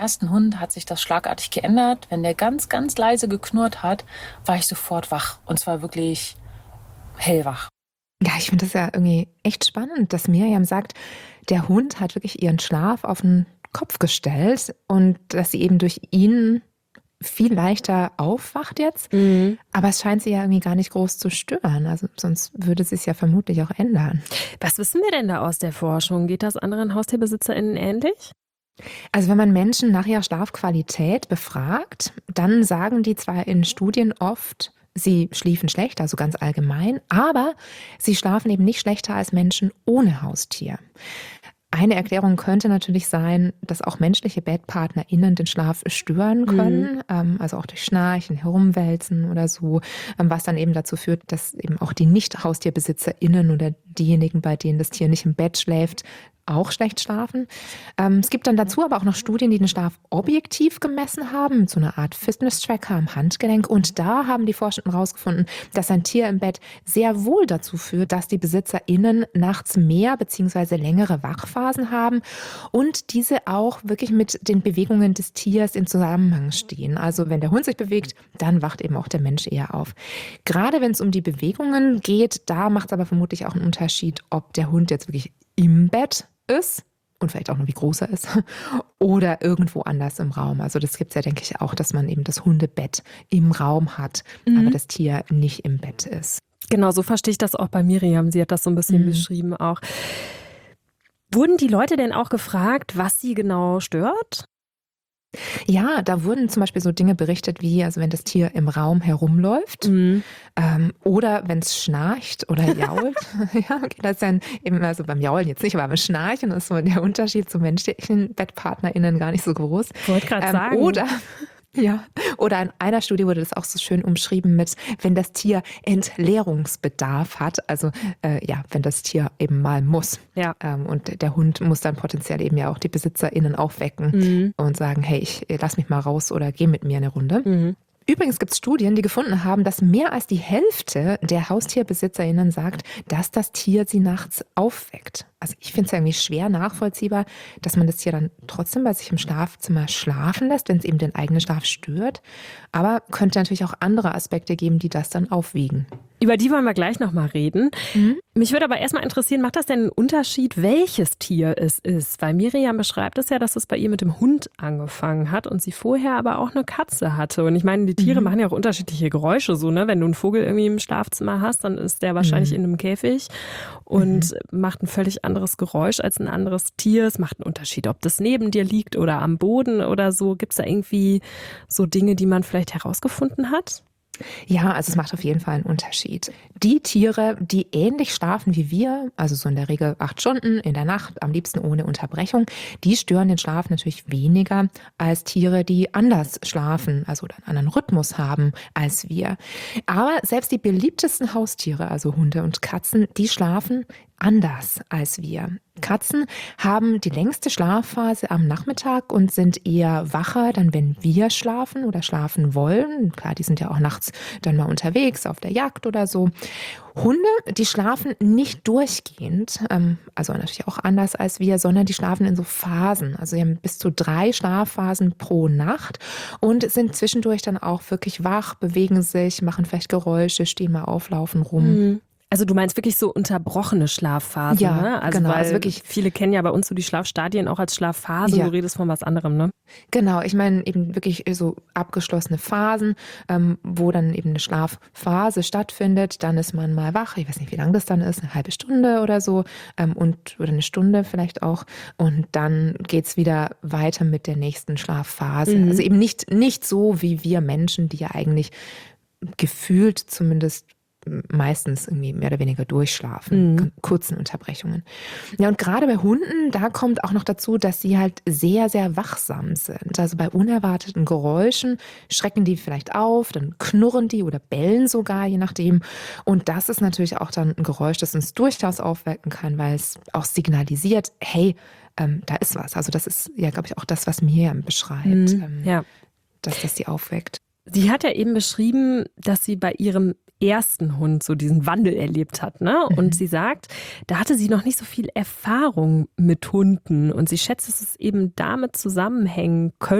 ersten Hund hat sich das schlagartig geändert. Wenn der ganz, ganz leise geknurrt hat, war ich sofort wach. Und zwar wirklich hellwach. Ja, ich finde das ja irgendwie echt spannend, dass Miriam sagt, der Hund hat wirklich ihren Schlaf auf den Kopf gestellt und dass sie eben durch ihn viel leichter aufwacht jetzt. Aber es scheint sie ja irgendwie gar nicht groß zu stören. Also sonst würde sie es ja vermutlich auch ändern. Was wissen wir denn da aus der Forschung? Geht das anderen HaustierbesitzerInnen ähnlich? Also wenn man Menschen nach ihrer Schlafqualität befragt, dann sagen die zwar in Studien oft, sie schliefen schlechter, also ganz allgemein, aber sie schlafen eben nicht schlechter als Menschen ohne Haustier. Eine Erklärung könnte natürlich sein, dass auch menschliche BettpartnerInnen den Schlaf stören können, also auch durch Schnarchen, Herumwälzen oder so, was dann eben dazu führt, dass eben auch die Nicht-HaustierbesitzerInnen oder diejenigen, bei denen das Tier nicht im Bett schläft, auch schlecht schlafen. Es gibt dann dazu aber auch noch Studien, die den Schlaf objektiv gemessen haben, mit so einer Art Fitness-Tracker am Handgelenk. Und da haben die Forschenden herausgefunden, dass ein Tier im Bett sehr wohl dazu führt, dass die BesitzerInnen nachts mehr bzw. längere Wachphasen haben und diese auch wirklich mit den Bewegungen des Tiers in Zusammenhang stehen. Also wenn der Hund sich bewegt, dann wacht eben auch der Mensch eher auf. Gerade wenn es um die Bewegungen geht, da macht es aber vermutlich auch einen Unterschied, ob der Hund jetzt wirklich im Bett ist und vielleicht auch noch wie groß er ist oder irgendwo anders im Raum. Also das gibt es ja, denke ich, auch, dass man eben das Hundebett im Raum hat, aber das Tier nicht im Bett ist. Genau, so verstehe ich das auch bei Miriam. Sie hat das so ein bisschen beschrieben auch. Wurden die Leute denn auch gefragt, was sie genau stört? Ja, da wurden zum Beispiel so Dinge berichtet wie, also wenn das Tier im Raum herumläuft oder wenn es schnarcht oder jault. Ja, okay, das ist dann eben, also beim Jaulen jetzt nicht, aber beim Schnarchen ist so der Unterschied zu menschlichen BettpartnerInnen gar nicht so groß. Ich wollte gerade sagen. Oder in einer Studie wurde das auch so schön umschrieben mit, wenn das Tier Entleerungsbedarf hat, also wenn das Tier eben mal muss. Ja. Und der Hund muss dann potenziell eben ja auch die BesitzerInnen aufwecken und sagen, hey, ich lass mich mal raus oder geh mit mir eine Runde. Übrigens gibt es Studien, die gefunden haben, dass mehr als die Hälfte der HaustierbesitzerInnen sagt, dass das Tier sie nachts aufweckt. Also ich finde es ja irgendwie schwer nachvollziehbar, dass man das Tier dann trotzdem bei sich im Schlafzimmer schlafen lässt, wenn es eben den eigenen Schlaf stört. Aber könnte natürlich auch andere Aspekte geben, die das dann aufwiegen. Über die wollen wir gleich nochmal reden. Mich würde aber erstmal interessieren, macht das denn einen Unterschied, welches Tier es ist? Weil Miriam beschreibt es ja, dass es bei ihr mit dem Hund angefangen hat und sie vorher aber auch eine Katze hatte. Und ich meine, die Tiere machen ja auch unterschiedliche Geräusche so, ne? Wenn du einen Vogel irgendwie im Schlafzimmer hast, dann ist der wahrscheinlich in einem Käfig und macht ein völlig anderes Geräusch als ein anderes Tier. Es macht einen Unterschied, ob das neben dir liegt oder am Boden oder so. Gibt es da irgendwie so Dinge, die man vielleicht herausgefunden hat? Ja, also es macht auf jeden Fall einen Unterschied. Die Tiere, die ähnlich schlafen wie wir, also so in der Regel 8 Stunden in der Nacht, am liebsten ohne Unterbrechung, die stören den Schlaf natürlich weniger als Tiere, die anders schlafen, also einen anderen Rhythmus haben als wir. Aber selbst die beliebtesten Haustiere, also Hunde und Katzen, die schlafen anders als wir. Katzen haben die längste Schlafphase am Nachmittag und sind eher wacher, dann wenn wir schlafen oder schlafen wollen. Klar, die sind ja auch nachts dann mal unterwegs auf der Jagd oder so. Hunde, die schlafen nicht durchgehend, also natürlich auch anders als wir, sondern die schlafen in so Phasen. Also sie haben bis zu 3 Schlafphasen pro Nacht und sind zwischendurch dann auch wirklich wach, bewegen sich, machen vielleicht Geräusche, stehen mal auf, laufen rum. Also du meinst wirklich so unterbrochene Schlafphasen, ja, ne? Also genau, weil also wirklich viele kennen ja bei uns so die Schlafstadien auch als Schlafphase, Ja. Du redest von was anderem, ne? Genau, ich meine eben wirklich so abgeschlossene Phasen, wo dann eben eine Schlafphase stattfindet. Dann ist man mal wach, ich weiß nicht, wie lange das dann ist, eine halbe Stunde oder so oder eine Stunde vielleicht auch. Und dann geht's wieder weiter mit der nächsten Schlafphase. Also eben nicht so wie wir Menschen, die ja eigentlich gefühlt zumindest meistens irgendwie mehr oder weniger durchschlafen, kurzen Unterbrechungen. Ja, und gerade bei Hunden, da kommt auch noch dazu, dass sie halt sehr, sehr wachsam sind. Also bei unerwarteten Geräuschen schrecken die vielleicht auf, dann knurren die oder bellen sogar, je nachdem. Und das ist natürlich auch dann ein Geräusch, das uns durchaus aufwecken kann, weil es auch signalisiert, hey, da ist was. Also das ist ja, glaube ich, auch das, was Miriam beschreibt, dass das sie aufweckt. Sie hat ja eben beschrieben, dass sie bei ihrem ersten Hund so diesen Wandel erlebt hat, ne? Und sie sagt, da hatte sie noch nicht so viel Erfahrung mit Hunden und sie schätzt, dass es eben damit zusammenhängen könnte,